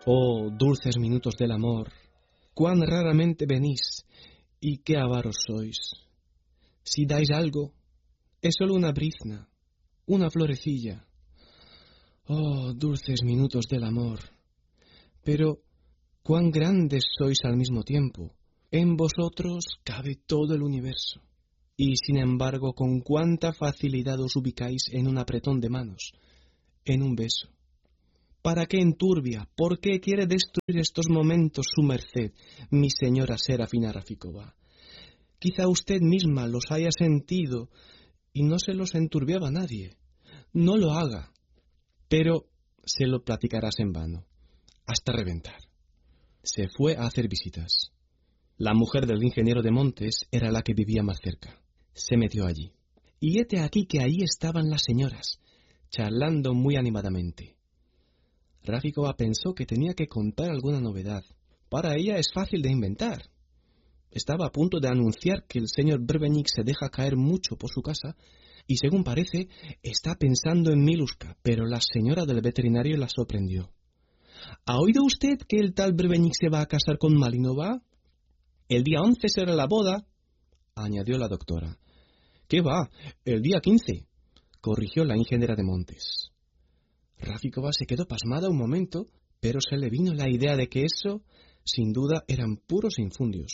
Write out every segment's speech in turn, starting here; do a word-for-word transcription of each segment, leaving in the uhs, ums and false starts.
Oh, dulces minutos del amor, cuán raramente venís, y qué avaros sois. Si dais algo, es solo una brizna, una florecilla. Oh, dulces minutos del amor, pero cuán grandes sois al mismo tiempo. En vosotros cabe todo el universo, y sin embargo con cuánta facilidad os ubicáis en un apretón de manos, en un beso. ¿Para qué enturbia? ¿Por qué quiere destruir estos momentos su merced, mi señora Serafina Rafikova? Quizá usted misma los haya sentido y no se los enturbiaba a nadie. No lo haga, pero se lo platicarás en vano, hasta reventar. Se fue a hacer visitas. La mujer del ingeniero de Montes era la que vivía más cerca. Se metió allí. Y hete aquí que ahí estaban las señoras, charlando muy animadamente. Rafikova pensó que tenía que contar alguna novedad. Para ella es fácil de inventar. Estaba a punto de anunciar que el señor Brvenik se deja caer mucho por su casa y, según parece, está pensando en Miluska, pero la señora del veterinario la sorprendió. ¿Ha oído usted que el tal Brvenik se va a casar con Malinova? El día once será la boda, añadió la doctora. ¿Qué va? El día quince, corrigió la ingeniera de Montes. Rafikova se quedó pasmada un momento, pero se le vino la idea de que eso, sin duda, eran puros infundios.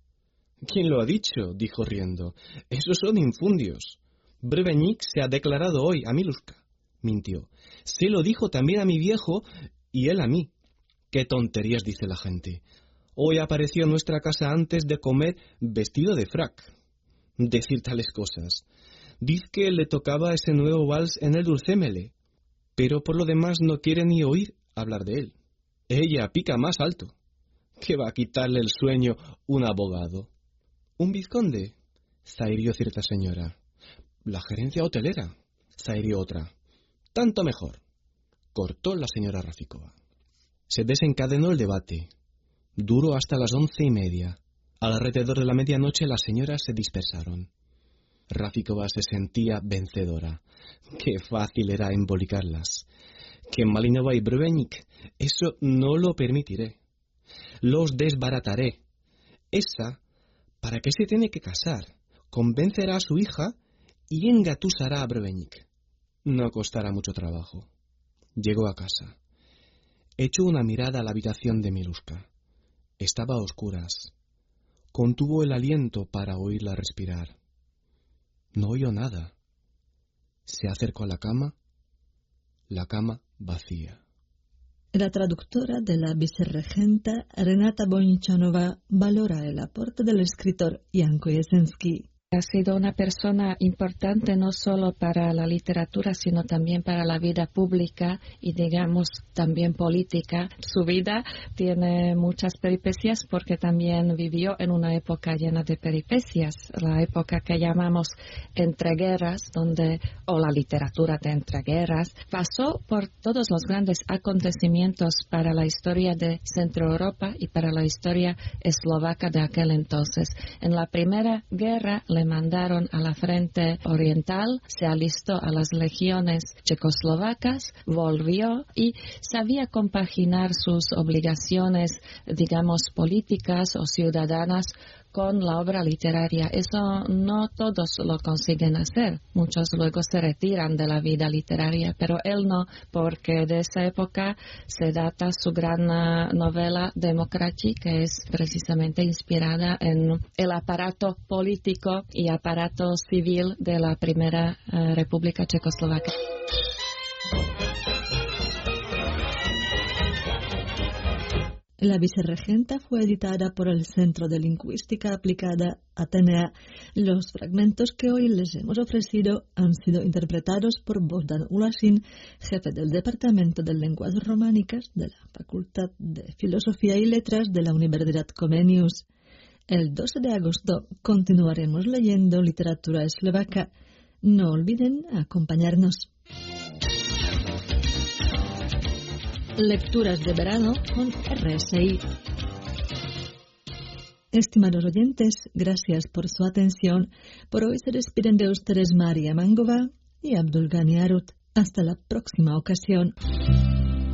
¿Quién lo ha dicho?, dijo riendo. Esos son infundios. Brvenik se ha declarado hoy a Miluska. Mintió. Se lo dijo también a mi viejo y él a mí. ¿Qué tonterías dice la gente? Hoy apareció en nuestra casa antes de comer vestido de frac. Decir tales cosas. Dice que le tocaba ese nuevo vals en el Dulcémele, pero por lo demás no quiere ni oír hablar de él. Ella pica más alto. ¿Qué va a quitarle el sueño un abogado? ¿Un vizconde?, zahirió cierta señora. La gerencia hotelera, zahirió otra. Tanto mejor, cortó la señora Rafikova. Se desencadenó el debate. Duró hasta las once y media. Alrededor de la medianoche las señoras se dispersaron. Rafikova se sentía vencedora. Qué fácil era embolicarlas. Que Malinova y Brvenik, eso no lo permitiré. Los desbarataré. Esa, ¿para qué se tiene que casar? Convencerá a su hija y engatusará a Brvenik. No costará mucho trabajo. Llegó a casa. Echó una mirada a la habitación de Miluska. Estaba a oscuras. Contuvo el aliento para oírla respirar. No oyó nada. Se acercó a la cama. La cama vacía. La traductora de la vicerregenta Renata Bonichanova valora el aporte del escritor Janko Jesensky. Ha sido una persona importante no solo para la literatura, sino también para la vida pública y, digamos, también política. Su vida tiene muchas peripecias porque también vivió en una época llena de peripecias, la época que llamamos entreguerras, donde, o la literatura de entreguerras. Pasó por todos los grandes acontecimientos para la historia de Centro Europa y para la historia eslovaca de aquel entonces. En la Primera Guerra le mandaron a la frente oriental, se alistó a las legiones checoslovacas, volvió y sabía compaginar sus obligaciones, digamos, políticas o ciudadanas con la obra literaria. Eso no todos lo consiguen hacer. Muchos luego se retiran de la vida literaria, pero él no, porque de esa época se data su gran uh, novela Demokrati, que es precisamente inspirada en el aparato político y aparato civil de la primera uh, República Checoslovaca. La vicerregenta fue editada por el Centro de Lingüística Aplicada Atenea. Los fragmentos que hoy les hemos ofrecido han sido interpretados por Bogdan Ulasin, jefe del Departamento de Lenguas Románicas de la Facultad de Filosofía y Letras de la Universidad Comenius. El doce de agosto continuaremos leyendo literatura eslovaca. No olviden acompañarnos. Lecturas de verano con R S I. Estimados oyentes, gracias por su atención. Por hoy se despiden de ustedes María Mangova y Abdul Ghani Arut. Hasta la próxima ocasión.